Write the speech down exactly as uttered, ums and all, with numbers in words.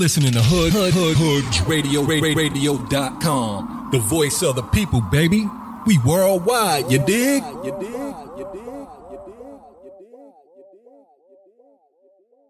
Listening to Hood, Hood, Hood, Hood Radio, radio dot com. The voice of the people, baby. We worldwide, you dig? You dig? You dig?